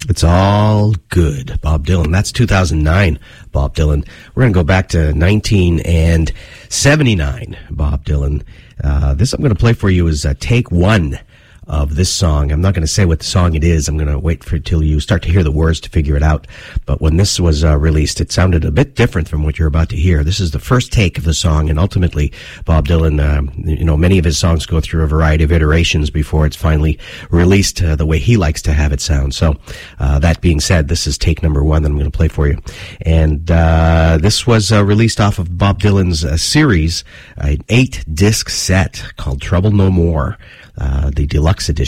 It's All Good, Bob Dylan. That's 2009, Bob Dylan. We're going to go back to 1979, Bob Dylan. This I'm going to play for you is take one of this song. I'm not going to say what the song it is. I'm going to wait for till you start to hear the words to figure it out. But when this was released, it sounded a bit different from what you're about to hear. This is the first take of the song, and ultimately, Bob Dylan, many of his songs go through a variety of iterations before it's finally released the way he likes to have it sound. So, that being said, this is take number one that I'm going to play for you. And this was released off of Bob Dylan's series, an 8-disc set called Trouble No More. The deluxe edition.